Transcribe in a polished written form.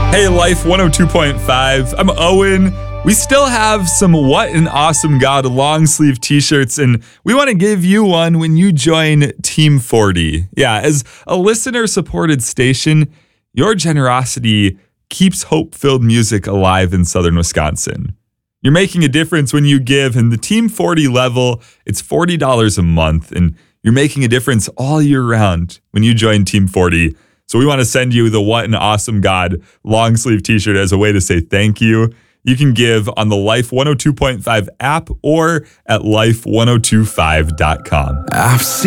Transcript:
Hey, Life 102.5. I'm Owen. We still have some What an Awesome God long sleeve t-shirts, and we want to give you one when you join Team 40. Yeah, as a listener-supported station, your generosity keeps hope-filled music alive in southern Wisconsin. You're making a difference when you give, and the Team 40 level, it's $40 a month, and you're making a difference all year round when you join Team 40. So we want to send you the What an Awesome God long sleeve t-shirt as a way to say thank you. You can give on the Life 102.5 app or at life1025.com. I've seen